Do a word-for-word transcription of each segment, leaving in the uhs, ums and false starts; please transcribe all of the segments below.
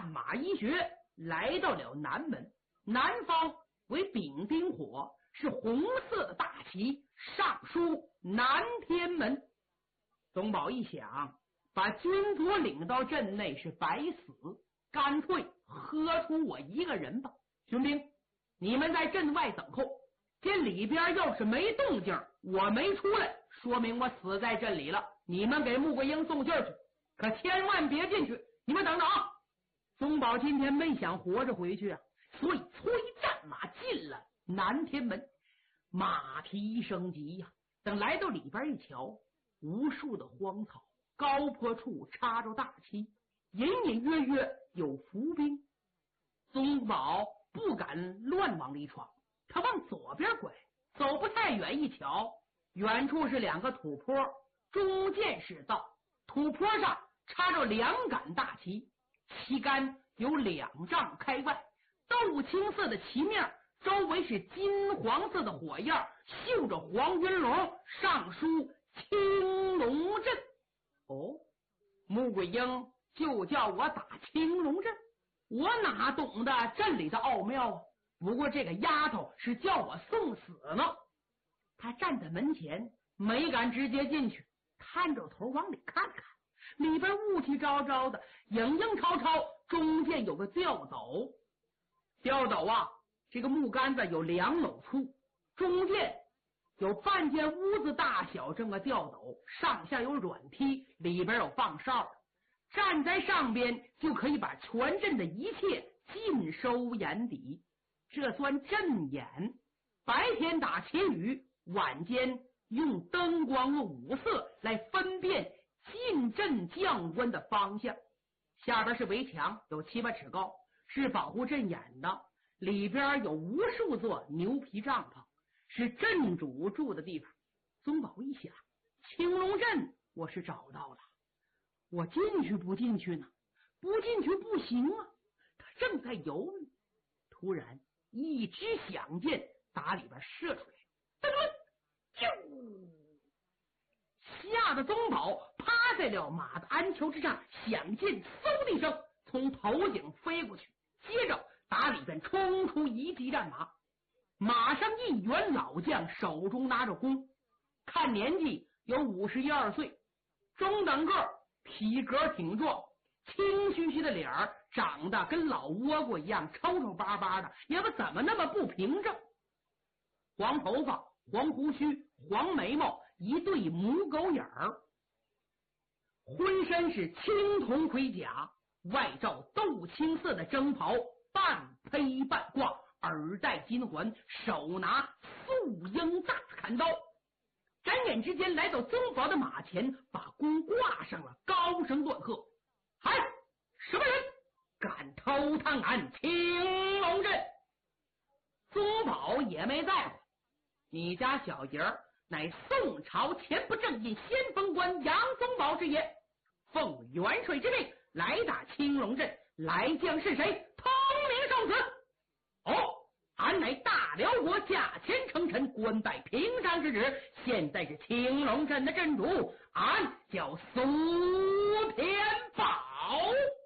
战马一学，来到了南门。南方为丙丁火，是红色的大旗，上书南天门。宗保一想，把军卒领到阵内是白死，干脆喝出我一个人吧。军兵，你们在阵外等候，这里边要是没动静，我没出来，说明我死在这里了。你们给穆桂英送信去，可千万别进去。你们等等啊！宗保今天没想活着回去啊，所以催战马进了南天门。马蹄声急呀、啊，等来到里边一瞧，无数的荒草，高坡处插着大旗，隐隐约约有伏兵。宗保不敢乱往里闯，他往左边拐，走不太远一瞧，远处是两个土坡，中间是道，土坡上插着两杆大旗，旗杆有两丈开外，豆青色的旗面周围是金黄色的火焰，绣着黄云龙，上书青龙阵。哦，穆桂英就叫我打青龙阵，我哪懂得阵里的奥妙啊？不过这个丫头是叫我送死呢。他站在门前，没敢直接进去，探着头往里看看，里边雾气昭昭的，影影绰绰，中间有个吊斗。吊斗啊，这个木杆子有两篓粗，中间有半间屋子大小这么个吊斗，上下有软梯，里边有放哨的，站在上边就可以把全镇的一切尽收眼底。这算阵眼，白天打旗语，晚间用灯光和五色来分辨进阵将官的方向。下边是围墙，有七八尺高，是保护阵眼的，里边有无数座牛皮帐篷，是镇主住的地方。宗保一想，青龙阵我是找到了，我进去不进去呢？不进去不行啊！他正在犹豫，突然一支响箭打里边射出来，噔噔，啾！吓得宗保趴在了马的鞍裘之上，响箭嗖的一声从头顶飞过去，接着打里边冲出一骑战马，马上一员老将，手中拿着弓，看年纪有五十一二岁，中等个，体格挺壮，青须须的脸儿长得跟老倭瓜一样抽抽巴巴的，也不怎么那么不平正。黄头发，黄胡须，黄眉毛，一对母狗眼儿，浑身是青铜盔甲，外罩豆青色的征袍，半披半挂，耳戴金环，手拿素鹰大砍刀。转眼之间来到宗保的马前，把弓挂上了，高声乱喝：嗨，什么人敢偷探俺青龙阵？宗保也没在乎，你家小爷儿乃宋朝前不正印先锋官杨宗保之也，奉元帅之命来打青龙阵，来将是谁？通明受死。哦，俺乃大辽国驾前称臣，官拜平山之职，现在是青龙镇的镇主，俺叫苏天宝。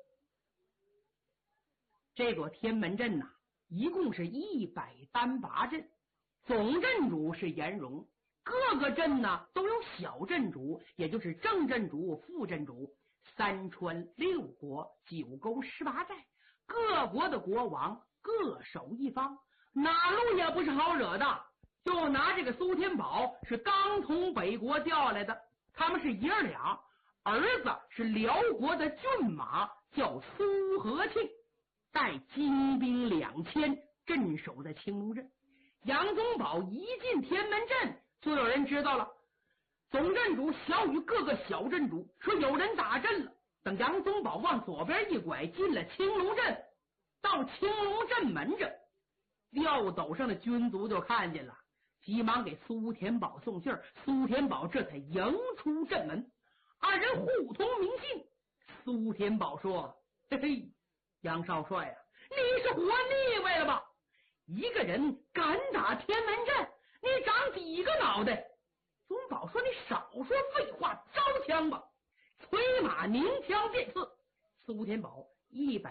这座天门阵呐、啊，一共是一百单八阵，总镇主是颜荣，各个镇呢都有小镇主，也就是正镇主、副镇主。三川六国，九沟十八寨，各国的国王各守一方，哪路也不是好惹的。就拿这个苏天宝是刚从北国调来的，他们是爷儿俩，儿子是辽国的骏马，叫苏和庆，带精兵两千镇守在青龙镇。杨宗保一进天门阵，就有人知道了。总镇主小与各个小镇主说有人打阵了。等杨宗保往左边一拐，进了青龙镇，到青龙镇门这，吊斗上的军卒就看见了，急忙给苏天宝送信，苏天宝这才迎出镇门，二人互通名姓。苏天宝说：嘿嘿，杨少帅啊，你是活腻歪了吧？一个人敢打天门阵，你长几个脑袋？宗保说：你少说废话，招枪吧！催马鸣枪便刺。苏天宝一百